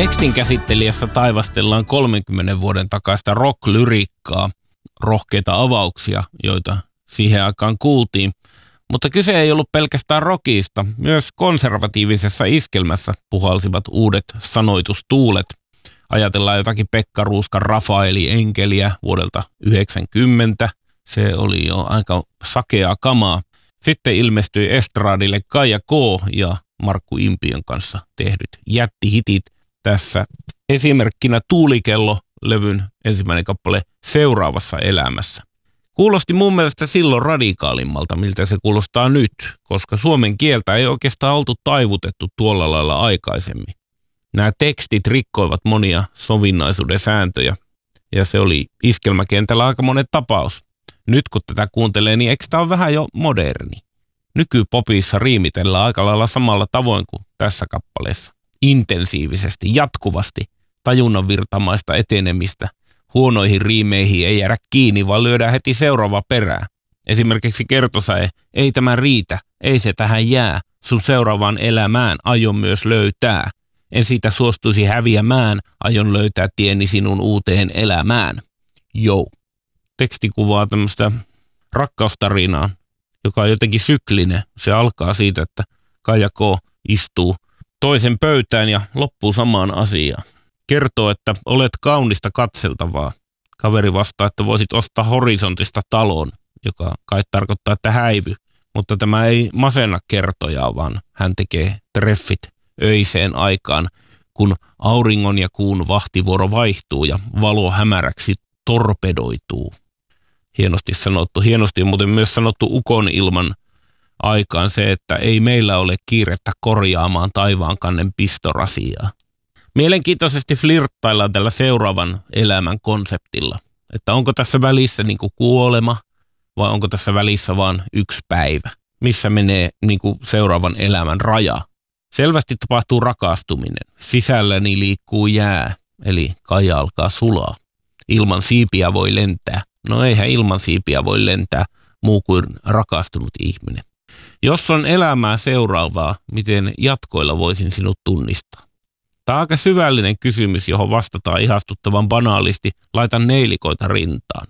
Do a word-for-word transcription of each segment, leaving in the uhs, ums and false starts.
Tekstin käsittelijässä taivastellaan kolmenkymmenen vuoden takaista rock-lyriikkaa, rohkeita avauksia, joita siihen aikaan kuultiin. Mutta kyse ei ollut pelkästään rockista, myös konservatiivisessa iskelmässä puhalsivat uudet sanoitustuulet. Ajatellaan jotakin Pekka Ruuskan Rafaeli Enkeliä vuodelta yhdeksänkymmentä, se oli jo aika sakeaa kamaa. Sitten ilmestyi estradille Kaija K. ja Markku Impiön kanssa tehdyt jättihitit. Tässä esimerkkinä Tuulikello-levyn ensimmäinen kappale Seuraavassa elämässä. Kuulosti mun mielestä silloin radikaalimmalta, miltä se kuulostaa nyt, koska suomen kieltä ei oikeastaan oltu taivutettu tuolla lailla aikaisemmin. Nämä tekstit rikkoivat monia sovinnaisuuden sääntöjä, ja se oli iskelmäkentällä aika monen tapaus. Nyt kun tätä kuuntelee, niin eikö tämä ole vähän jo moderni? Nykypopissa riimitellään aika lailla samalla tavoin kuin tässä kappaleessa. Intensiivisesti, jatkuvasti, tajunnan virtamaista etenemistä. Huonoihin riimeihin ei jäädä kiinni, vaan lyödään heti seuraava perään. Esimerkiksi kertosäe, ei tämä riitä, ei se tähän jää, sun seuraavaan elämään aion myös löytää. En siitä suostuisi häviämään, aion löytää tieni sinun uuteen elämään. Jou. Teksti kuvaa tämmöistä rakkaustarinaa, joka on jotenkin syklinen. Se alkaa siitä, että Kaija K. istuu toisen pöytään ja loppuu samaan asiaan. Kertoo, että olet kaunista katseltavaa. Kaveri vastaa, että voisit ostaa horisontista talon, joka kai tarkoittaa, että häivy. Mutta tämä ei masenna kertojaa, vaan hän tekee treffit öiseen aikaan, kun auringon ja kuun vahtivuoro vaihtuu ja valo hämäräksi torpedoituu. Hienosti sanottu. Hienosti on muuten myös sanottu ukon ilman aikaan se, että ei meillä ole kiirettä korjaamaan taivaankannen pistorasiaa. Mielenkiintoisesti flirttaillaan tällä seuraavan elämän konseptilla, että onko tässä välissä niin kuin kuolema vai onko tässä välissä vain yksi päivä, missä menee niin kuin seuraavan elämän raja. Selvästi tapahtuu rakastuminen, sisälläni liikkuu jää, eli Kaija alkaa sulaa. Ilman siipiä voi lentää. No eihän ilman siipiä voi lentää muu kuin rakastunut ihminen. Jos on elämää seuraavaa, miten jatkoilla voisin sinut tunnistaa? Tämä on aika syvällinen kysymys, johon vastataan ihastuttavan banaalisti, laitan neilikoita rintaan.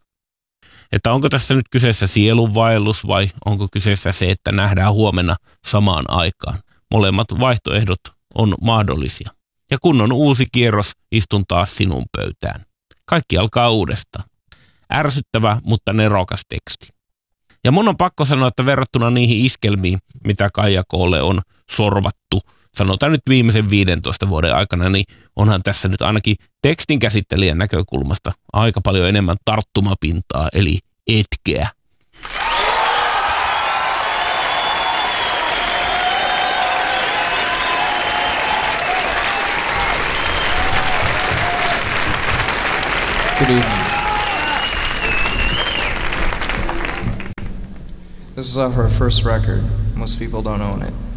Että onko tässä nyt kyseessä sielunvaellus vai onko kyseessä se, että nähdään huomenna samaan aikaan? Molemmat vaihtoehdot on mahdollisia. Ja kun on uusi kierros, istun taas sinun pöytään. Kaikki alkaa uudestaan. Ärsyttävä, mutta nerokas teksti. Ja mun on pakko sanoa, että verrattuna niihin iskelmiin, mitä Kaija K:lle on sorvattu, sanotaan nyt viimeisen viidentoista vuoden aikana, niin onhan tässä nyt ainakin tekstin käsittelijän näkökulmasta aika paljon enemmän tarttumapintaa, eli etkeä. Good evening. This is off our first record. Most people don't own it.